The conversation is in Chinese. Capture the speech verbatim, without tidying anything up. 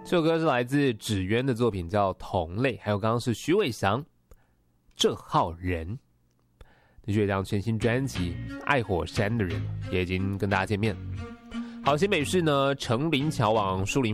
这首歌是来自芷渊的作品叫《同类》，还有刚刚是徐伟翔这号人。的确，这张全新专辑《爱火山的人》也已经跟大家见面。好，新北市呢，城林桥往树林